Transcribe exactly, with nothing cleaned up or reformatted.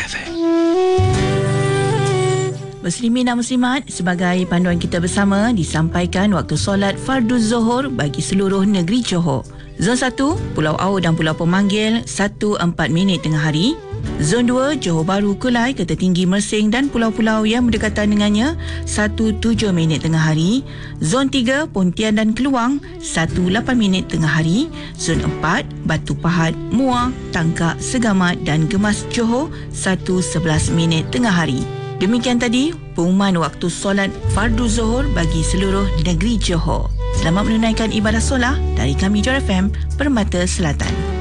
F M. Muslimin dan muslimat, sebagai panduan kita bersama, disampaikan waktu solat fardu zuhur bagi seluruh negeri Johor. Zon satu, Pulau Au dan Pulau Pemanggil, satu empat minit tengah hari. Zon dua, Johor Bahru, Kulai, Kota Tinggi, Mersing dan pulau-pulau yang berdekatan dengannya, satu tujuh minit tengah hari. Zon tiga, Pontian dan Keluang, satu lapan minit tengah hari. Zon empat, Batu Pahat, Muar, Tangkak, Segamat dan Gemas Johor, satu sebelas minit tengah hari. Demikian tadi pengumuman waktu solat fardu zuhur bagi seluruh negeri Johor. Selamat menunaikan ibadah solat dari kami Johor F M, Permata Selatan.